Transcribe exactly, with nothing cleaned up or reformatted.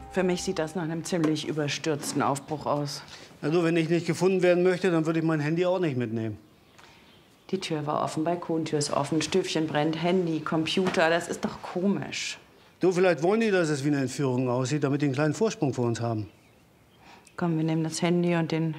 Für mich sieht das nach einem ziemlich überstürzten Aufbruch aus. Also, wenn ich nicht gefunden werden möchte, dann würde ich mein Handy auch nicht mitnehmen. Die Tür war offen, Balkontür ist offen, Stöfchen brennt, Handy, Computer. Das ist doch komisch. Du, vielleicht wollen die, dass es wie eine Entführung aussieht, damit die einen kleinen Vorsprung vor uns haben. Komm, wir nehmen das Handy und den